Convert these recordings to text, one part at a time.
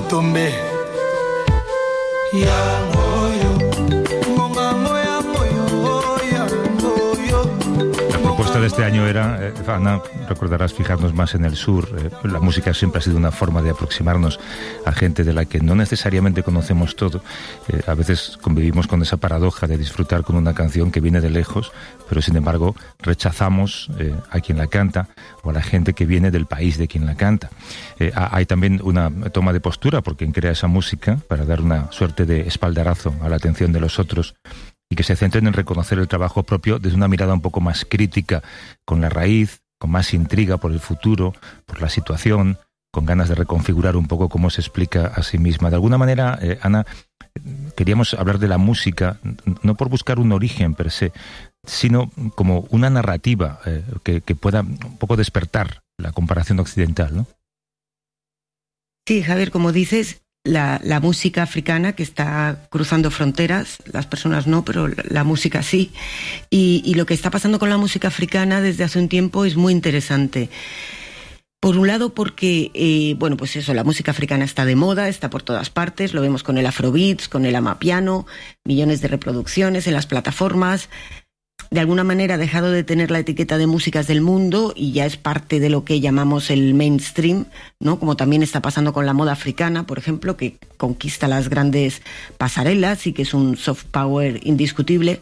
Tombe La propuesta de este año era, Ana, recordarás, fijarnos más en el sur. La música siempre ha sido una forma de aproximarnos a gente de la que no necesariamente conocemos todo. A veces convivimos con esa paradoja de disfrutar con una canción que viene de lejos, pero sin embargo rechazamos a quien la canta o a la gente que viene del país de quien la canta. Hay también una toma de postura por quien crea esa música para dar una suerte de espaldarazo a la atención de los otros y que se centren en reconocer el trabajo propio desde una mirada un poco más crítica, con la raíz, con más intriga por el futuro, por la situación, con ganas de reconfigurar un poco cómo se explica a sí misma. De alguna manera, Ana, queríamos hablar de la música, no por buscar un origen per se, sino como una narrativa que pueda un poco despertar la comparación occidental, ¿no? Sí, Javier, como dices, la música africana que está cruzando fronteras, las personas no, pero la música sí. Y lo que está pasando con la música africana desde hace un tiempo es muy interesante. Por un lado porque, bueno, pues eso, la música africana está de moda, está por todas partes, lo vemos con el afrobeats, con el amapiano, millones de reproducciones en las plataformas. De alguna manera ha dejado de tener la etiqueta de músicas del mundo y ya es parte de lo que llamamos el mainstream, ¿no? Como también está pasando con la moda africana, por ejemplo, que conquista las grandes pasarelas y que es un soft power indiscutible.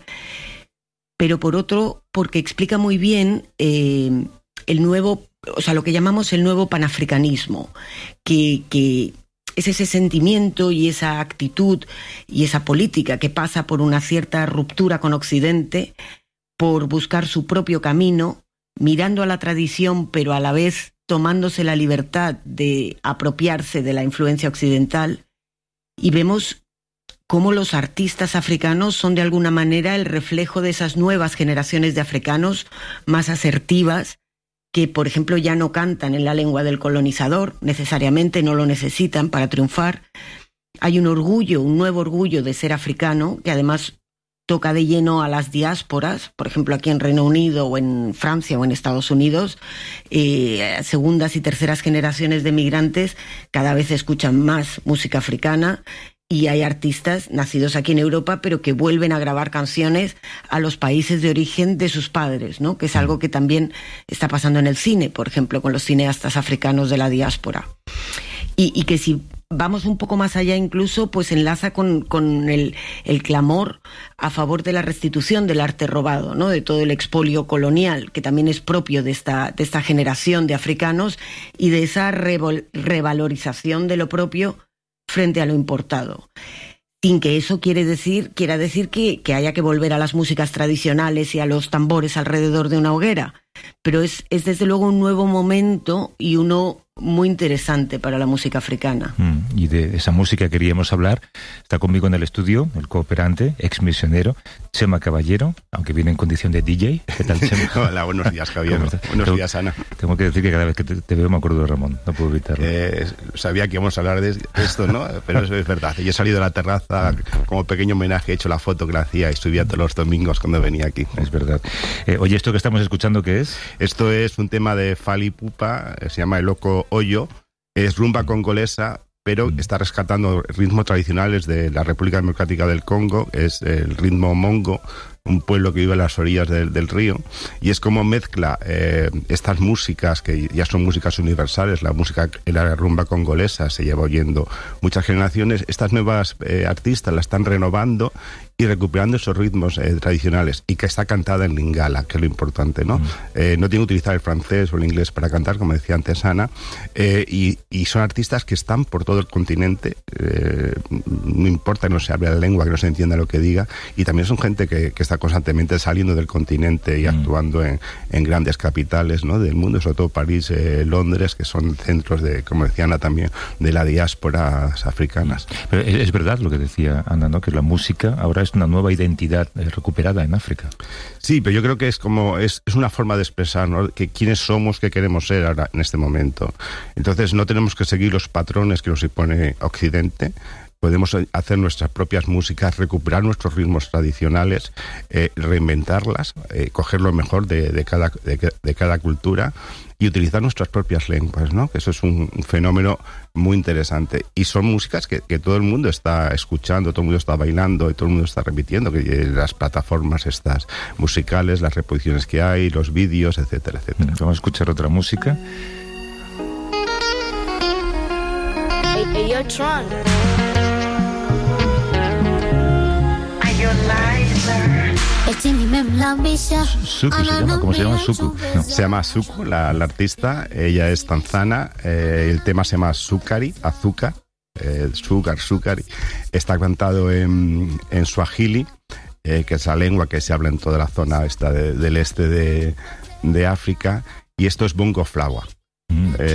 Pero por otro, porque explica muy bien el nuevo, o sea, lo que llamamos el nuevo panafricanismo, que es ese sentimiento y esa actitud y esa política que pasa por una cierta ruptura con Occidente, por buscar su propio camino, mirando a la tradición, pero a la vez tomándose la libertad de apropiarse de la influencia occidental. Y vemos cómo los artistas africanos son de alguna manera el reflejo de esas nuevas generaciones de africanos más asertivas, que por ejemplo ya no cantan en la lengua del colonizador, necesariamente no lo necesitan para triunfar. Hay un orgullo, un nuevo orgullo de ser africano, que además toca de lleno a las diásporas, por ejemplo aquí en Reino Unido o en Francia o en Estados Unidos, segundas y terceras generaciones de migrantes cada vez escuchan más música africana y hay artistas nacidos aquí en Europa pero que vuelven a grabar canciones a los países de origen de sus padres, ¿no? Que es algo que también está pasando en el cine, por ejemplo, con los cineastas africanos de la diáspora. Y que si vamos un poco más allá incluso, pues enlaza con el clamor a favor de la restitución del arte robado, ¿no? De todo el expolio colonial, que también es propio de esta generación de africanos y de esa revalorización de lo propio frente a lo importado. Sin que eso quiera decir que haya que volver a las músicas tradicionales y a los tambores alrededor de una hoguera. Pero es desde luego un nuevo momento y uno muy interesante para la música africana. Y de esa música queríamos hablar. Está conmigo en el estudio el cooperante, ex misionero, Chema Caballero, aunque viene en condición de DJ. ¿Qué tal, Chema? Hola, buenos días, Javier. Buenos días, Ana. Tengo que decir que cada vez que te veo me acuerdo de Ramón, no puedo evitarlo. Sabía que íbamos a hablar de esto, ¿no? Pero es verdad. Yo he salido a la terraza como pequeño homenaje, he hecho la foto que le hacía y subía todos los domingos cuando venía aquí. Es verdad. Oye, ¿esto que estamos escuchando qué es? Esto es un tema de Fally Ipupa, se llama El Loco Oyo, es rumba congolesa, pero está rescatando ritmos tradicionales de la República Democrática del Congo, es el ritmo mongo, un pueblo que vive a las orillas del río, y es como mezcla estas músicas que ya son músicas universales, la música en la rumba congolesa se lleva oyendo muchas generaciones, estas nuevas artistas la están renovando y recuperando esos ritmos tradicionales, y que está cantada en lingala, que es lo importante, ¿no? No tiene que utilizar el francés o el inglés para cantar, como decía antes Ana, y son artistas que están por todo el continente, no importa que no se hable la lengua, que no se entienda lo que diga, y también son gente que está constantemente saliendo del continente y actuando en grandes capitales, ¿no? Del mundo, sobre todo París, Londres, que son centros de, como decía Ana también, de la diáspora africanas. Pero es verdad lo que decía Ana, ¿no? Que la música ahora es una nueva identidad recuperada en África. Sí, pero yo creo que es una forma de expresar, ¿no? Que quiénes somos, qué queremos ser ahora en este momento. Entonces no tenemos que seguir los patrones que nos impone Occidente. podemos hacer nuestras propias músicas, recuperar nuestros ritmos tradicionales, reinventarlas, coger lo mejor de cada cultura y utilizar nuestras propias lenguas, ¿no? Que eso es un fenómeno muy interesante. Y son músicas que todo el mundo está escuchando, todo el mundo está bailando y todo el mundo está repitiendo, que las plataformas estas musicales, las reposiciones que hay, los vídeos, etcétera, etcétera. Vamos a escuchar otra música. Hey, yo, Tron. Suku se llama, ¿cómo se llama? Suku. No. Se llama Suku, la artista, ella es tanzana, el tema se llama Sukari, azúcar, Sukari. Está cantado en Swahili, que es la lengua que se habla en toda la zona esta del este de África, y esto es bongo flava.